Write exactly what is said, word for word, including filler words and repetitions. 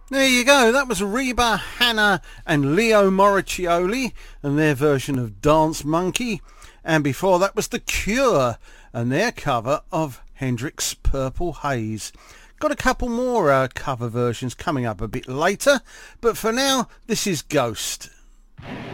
There you go, that was Reba, Hannah and Leo Moriccioli and their version of Dance Monkey. And before that was The Cure and their cover of Hendrix' Purple Haze. Got a couple more uh, cover versions coming up a bit later, but for now, this is Ghost.